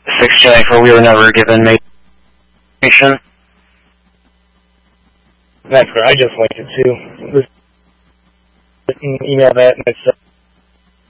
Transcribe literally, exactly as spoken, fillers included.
six Jennifer, we were never given information. That's correct. I just linked it to. Email that and it's. Uh,